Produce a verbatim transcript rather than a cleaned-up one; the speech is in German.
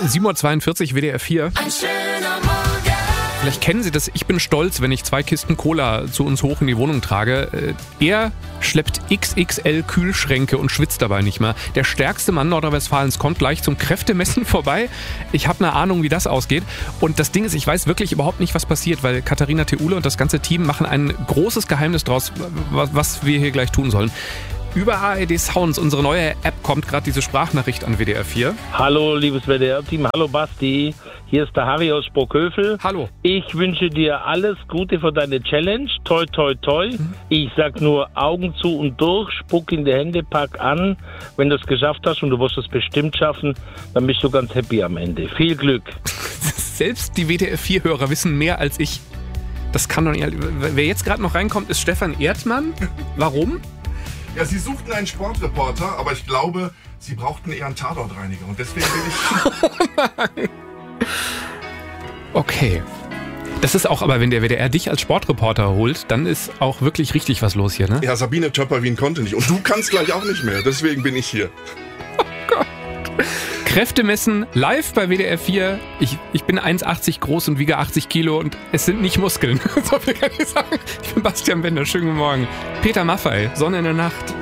sieben Uhr zweiundvierzig W D R vier. Ein schöner Morgen. Vielleicht kennen Sie das, ich bin stolz, wenn ich zwei Kisten Cola zu uns hoch in die Wohnung trage. Er schleppt X X L-Kühlschränke und schwitzt dabei nicht mehr. Der stärkste Mann Nordrhein-Westfalens kommt gleich zum Kräftemessen vorbei. Ich habe eine Ahnung, wie das ausgeht. Und das Ding ist, ich weiß wirklich überhaupt nicht, was passiert, weil Katharina Theule und das ganze Team machen ein großes Geheimnis draus, was wir hier gleich tun sollen. Über A R D Sounds, unsere neue App, kommt gerade diese Sprachnachricht an W D R vier. Hallo, liebes W D R-Team. Hallo, Basti. Hier ist der Harry aus Sprockhövel. Hallo. Ich wünsche dir alles Gute für deine Challenge. Toi, toi, toi. Mhm. Ich sag nur Augen zu und durch, spuck in die Hände, pack an. Wenn du es geschafft hast und du wirst es bestimmt schaffen, dann bist du ganz happy am Ende. Viel Glück. Selbst die W D R vier-Hörer wissen mehr als ich. Das kann doch nicht. Wer jetzt gerade noch reinkommt, ist Stefan Erdmann. Warum? Ja, Sie suchten einen Sportreporter, aber ich glaube, Sie brauchten eher einen Tatortreiniger. Und deswegen bin ich... Oh nein. Okay. Das ist auch, aber wenn der W D R dich als Sportreporter holt, dann ist auch wirklich richtig was los hier, ne? Ja, Sabine Töpperwien konnte nicht. Und du kannst gleich auch nicht mehr. Deswegen bin ich hier. Oh Gott. Kräftemessen live bei W D R vier. Ich, ich bin eins Komma achtzig groß und wiege achtzig Kilo und es sind nicht Muskeln. So viel kann ich sagen. Ich bin Bastian Bender. Schönen guten Morgen. Peter Maffay, Sonne in der Nacht.